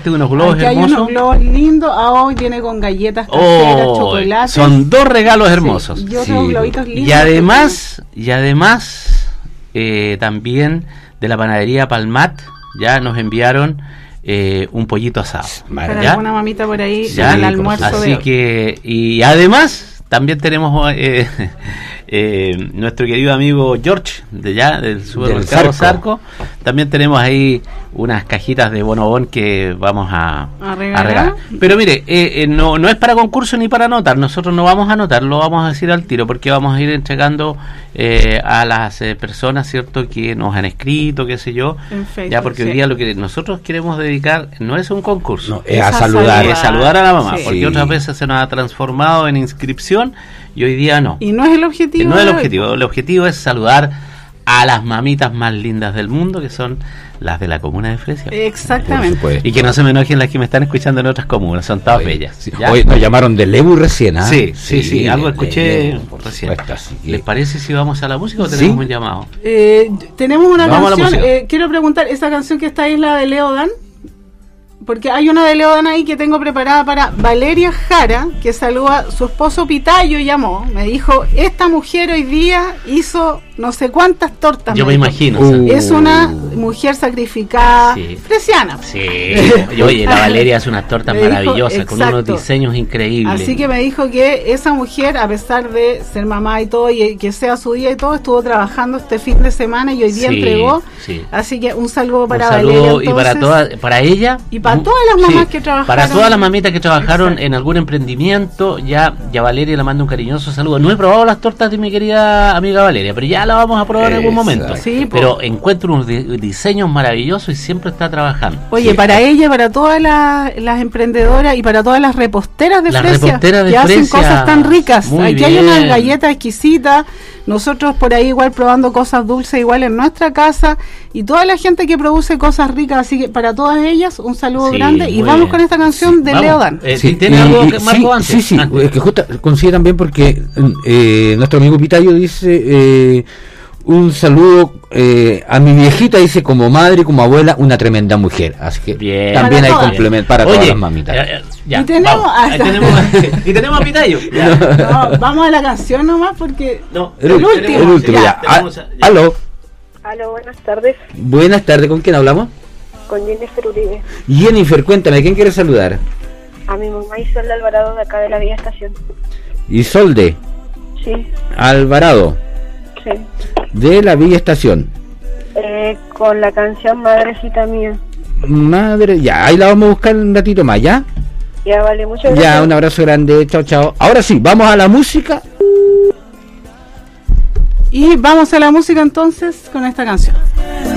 traje unos globos Aquí hermosos. Hay unos globos lindos. Hoy viene con galletas caseras, chocolates. Son 2 regalos hermosos. Sí, yo tengo globitos lindos. Y además también de la panadería Palmat ya nos enviaron un pollito asado. Para ¿ya? alguna mamita por ahí, Ya, el almuerzo así de hoy. que, y además también tenemos nuestro querido amigo George del supermercado Zarco. También tenemos ahí unas cajitas de bonobón que vamos a regalar. Pero mire, no es para concurso ni para anotar. Nosotros no vamos a anotar, lo vamos a decir al tiro, porque vamos a ir entregando a las personas, ¿cierto?, que nos han escrito, qué sé yo. Facebook, ya, porque hoy día lo que nosotros queremos dedicar no es un concurso, no, es a saludar. Es saludar a la mamá, porque otras veces se nos ha transformado en inscripción y hoy día no. Y no es el objetivo. No es el objetivo. El objetivo es saludar a las mamitas más lindas del mundo, que son las de la comuna de Fresia. Exactamente. Y que no se me enojen las que me están escuchando en otras comunas, son todas bellas. Sí. Hoy nos llamaron de Lebu recién, ¿ah? Sí, algo escuché recién. ¿Les parece si vamos a la música o tenemos un llamado? Tenemos una canción. Quiero preguntar, ¿esa canción que está ahí es la de Leo Dan? Porque hay una de Leo Dan ahí que tengo preparada para Valeria Jara, que saluda, su esposo Pitayo llamó, me dijo, esta mujer hoy día hizo no sé cuántas tortas. Yo me imagino. Es una mujer sacrificada, fresiana. Sí, oye, la Valeria hace unas tortas maravillosas, con unos diseños increíbles. Así que me dijo que esa mujer, a pesar de ser mamá y todo, y que sea su día y todo, estuvo trabajando este fin de semana y hoy día entregó. Así que un saludo para Valeria. Y para todas, para ella. Y para todas las mamás que trabajaron. Para todas las mamitas que trabajaron en algún emprendimiento, ya Valeria le manda un cariñoso saludo. No he probado las tortas de mi querida amiga Valeria, pero ya la vamos a probar en algún momento. Sí, pero encuentro unos diseños maravillosos y siempre está trabajando. Oye, para ella, para todas las emprendedoras y para todas las reposteras de Fresia que hacen cosas tan ricas. Aquí hay unas galletas exquisitas. Nosotros por ahí igual probando cosas dulces igual en nuestra casa y toda la gente que produce cosas ricas, así que para todas ellas un saludo grande y vamos con esta canción de Leo Dan. ¿Tiene algo que Marco antes? Sí, es que justo coincide también porque nuestro amigo Pitayo dice un saludo a mi viejita, dice, como madre y como abuela, una tremenda mujer, así que bien, también hay complemento para todas las mamitas. Ya, y tenemos a Pitayo. No, vamos a la canción nomás porque el último ya. Aló, buenas tardes. Buenas tardes, ¿con quién hablamos? Con Jennifer Uribe. Jennifer, cuéntame, ¿quién quiere saludar? A mi mamá Isolde Alvarado, de acá de la Villa Estación. Isolde. Sí. Alvarado. Sí. De la Villa Estación. Con la canción Madrecita Mía. Madre, ya, ahí la vamos a buscar un ratito más, ¿ya? Ya, vale, muchas gracias. Ya, un abrazo grande, chao. Ahora sí, vamos a la música. Y vamos a la música entonces con esta canción.